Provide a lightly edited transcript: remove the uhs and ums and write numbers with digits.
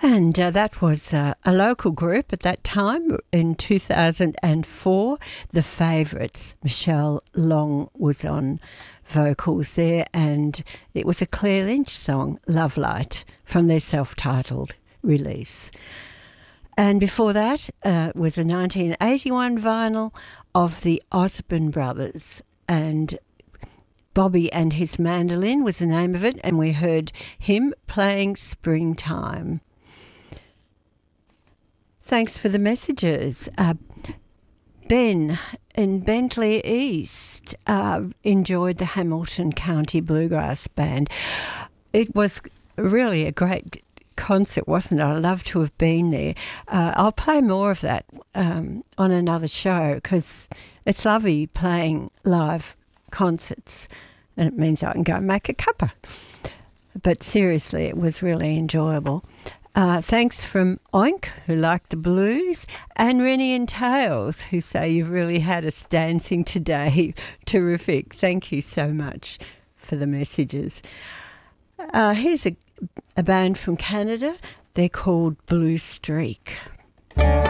And that was a local group at that time in 2004, The Favourites. Michelle Long was on vocals there, and it was a Claire Lynch song, Love Light, from their self-titled release. And before that was a 1981 vinyl of the Osborne Brothers, and Bobby and His Mandolin was the name of it, and we heard him playing Springtime. Thanks for the messages. Ben in Bentley East enjoyed the Hamilton County Bluegrass Band. It was really a great concert, wasn't it? I'd love to have been there. I'll play more of that on another show because it's lovely playing live concerts, and it means I can go and make a cuppa. But seriously, it was really enjoyable. Thanks from Oink, who liked the blues, and Rennie and Tails, who say you've really had us dancing today. Terrific. Thank you so much for the messages. Here's a band from Canada. They're called Blue Streak.